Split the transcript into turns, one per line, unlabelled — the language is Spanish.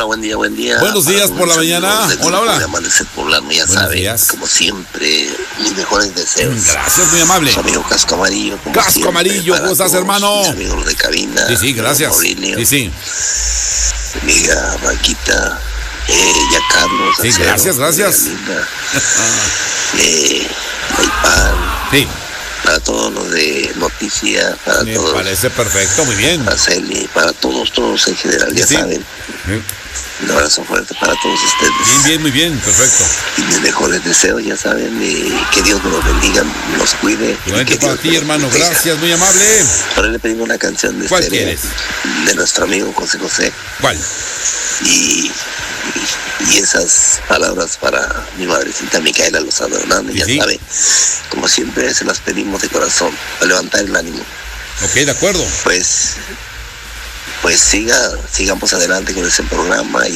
buen día, buen día.
Buenos días por la mañana. Hola, hola.
De Amanecer Poblano, ya
Buenos
saben,
días.
como siempre, mis mejores deseos.
Gracias, muy amable.
Su amigo Casco Amarillo. Como
Casco
siempre,
Amarillo,
para
¿cómo estás,
todos
hermano?
mis amigos de cabina.
Sí, sí, gracias.
Maurilio,
Sí, sí.
amiga Maquita, ya Carlos.
Sí,
Acero,
gracias.
Linda, Maypan,
Sí,
para todos los de Noticias, para
me
todos.
parece perfecto, muy bien.
Para Celi, para todos en general, ya
Sí.
saben. Un abrazo fuerte para todos ustedes.
Bien, muy bien, perfecto.
Y mis mejores deseos, ya saben, que Dios nos los bendiga, nos cuide.
Igualmente
que
para
Dios
ti,
nos
hermano,
proteja.
gracias, muy amable.
Ahora le pedimos una canción de
¿Cuál
Estéreo,
quieres?
de nuestro amigo José José.
¿Cuál?
Y esas palabras para mi madrecita Micaela Lozano Hernández,
Sí,
ya
sí.
saben, como siempre se las pedimos de corazón, para levantar el ánimo.
Ok, de acuerdo.
Pues sigamos adelante con ese programa.